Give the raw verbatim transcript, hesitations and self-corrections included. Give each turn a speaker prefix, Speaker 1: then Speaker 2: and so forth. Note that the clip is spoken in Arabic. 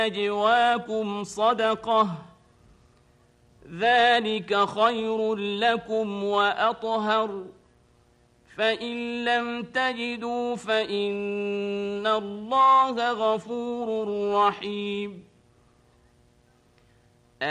Speaker 1: نجواكم صدقة ذلك خير لكم وأطهر فإن لم تجدوا فإن الله غفور رحيم